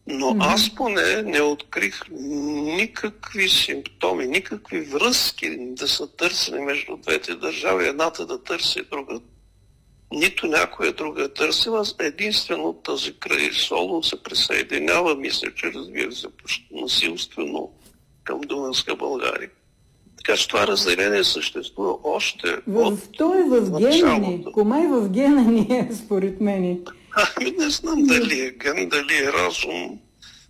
Но аз поне не открих никакви симптоми, никакви връзки да са търсени между двете държави, едната да търси друга. Нито някоя друга е търсила, единствено тази край Солун се присъединява, мисля, че разбира се, почти насилствено към Дунавска България. Така че това разделение съществува още от то е в гена ни, комай в гена ни е, според мен. Не знам дали е ген, дали е разум.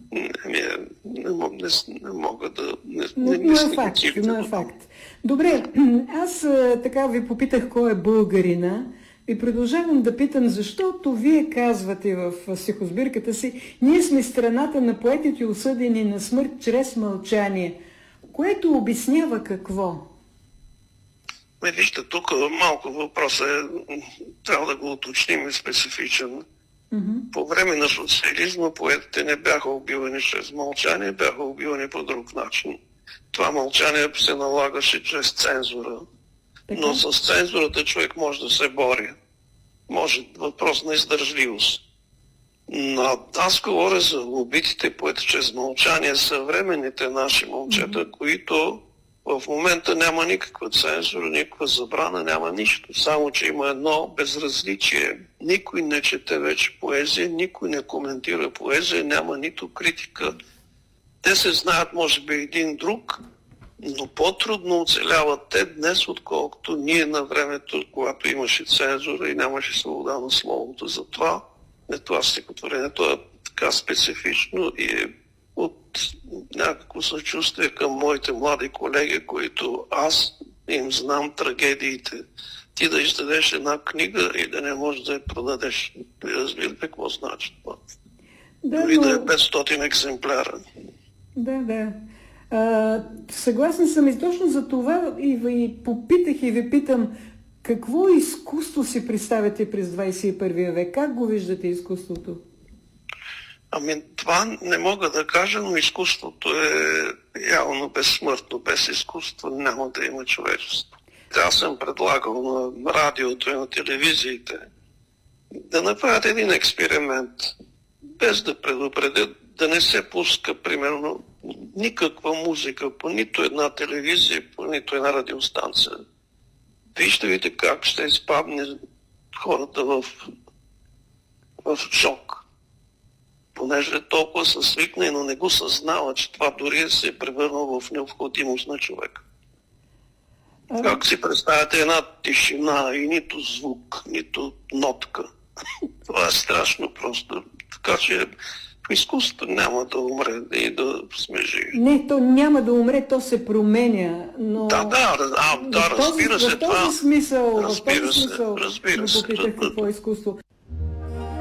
Не мога да... Но е факт. Добре, аз така ви попитах кой е българина и продължавам да питам, защото вие казвате в стихосбирката си: ние сме страната на поетите, осъдени на смърт чрез мълчание, което обяснява какво? Вижте, тук малко въпросът е, трябва да го уточним и специфичен. По време на социализма поетите не бяха убивани чрез мълчание, бяха убивани по друг начин. Това мълчание се налагаше чрез цензура. Но с цензурата човек може да се бори. Може въпрос на издържливост. Но аз говоря за убитите поети чрез мълчание, съвременните наши момчета, които в момента няма никаква цензура, никаква забрана, няма нищо. Само, че има едно безразличие. Никой не чете вече поезия, никой не коментира поезия, няма нито критика. Те се знаят, може би, един друг, но по-трудно оцеляват те днес, отколкото ние на времето, когато имаше цензура и нямаше свобода на словото. Затова това стихотворението е така специфично и е от някакво съчувствие към моите млади колеги, които аз им знам трагедиите. Ти да издадеш една книга и да не можеш да я продадеш. Разбирате какво значи това? Дори да е 500 екземпляра. Да. Съгласна съм и точно за това и ви попитах и ви питам: какво изкуство си представяте през 21 век? Как го виждате изкуството? Това не мога да кажа, но изкуството е явно безсмъртно. Без изкуство няма да има човечество. Аз съм предлагал на радиото и на телевизиите да направят един експеримент, без да предупредят, да не се пуска, примерно, никаква музика по нито една телевизия, по нито една радиостанция. Вижте, видите как ще изпадне хората в шок. Понеже толкова са свикнали, но не го съзнава, че това дори се е превърнало в необходимост на човека. Как си представяте една тишина и нито звук, нито нотка? Това е страшно просто. Така че изкуството няма да умре и да сме живи. Не, то няма да умре, то се променя. Но... Да, разбира се. В този смисъл, разбира се. попитах какво е изкуство.